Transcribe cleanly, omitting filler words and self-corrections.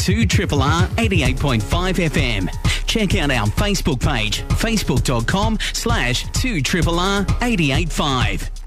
2RRR 88.5 FM. Check out our Facebook page, facebook.com/2RRR 88.5.